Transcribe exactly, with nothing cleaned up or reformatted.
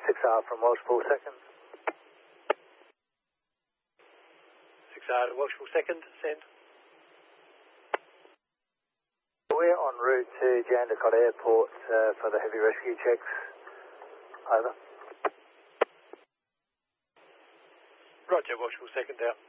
six R from Welshpool second. six R to Welshpool second, send. We're en route to Jandakot Airport uh, for the heavy rescue checks. Over. Roger, Welshpool second out.